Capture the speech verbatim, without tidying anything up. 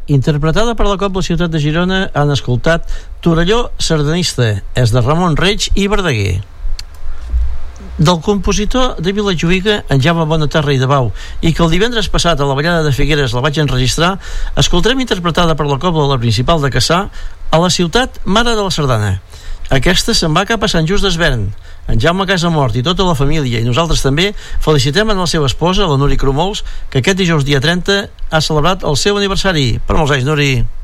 interpretada per la Cobla Ciutat de Girona, han escoltat Torelló sardanista, és de Ramon Reig i Verdaguer. Del compositor de Vilajuïga, en Jaume Bonaterra i de Bau, i que el divendres passat a la Ballada de Figueres la vaig enregistrar, escoltarem interpretada per la Cobla La Principal de Cassà, A la ciutat mare de la sardana. Aquesta se'n va cap a Sant Just d'Esvern. En Jaume Casamort i tota la família, i nosaltres també, felicitem a la seva esposa, la Nuri Cromols, que aquest dijous dia trenta ha celebrat el seu aniversari. Per molts anys, Nuri.